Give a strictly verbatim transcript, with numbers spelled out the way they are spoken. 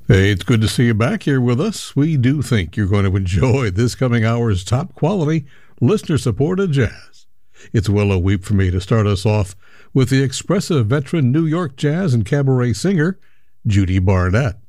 Hey, it's good to see you back here with us. We do think you're going to enjoy this coming hour's top quality, listener-supported jazz. It's Willow Weep for me to start us off with the expressive veteran New York jazz and cabaret singer, Judy Barnett.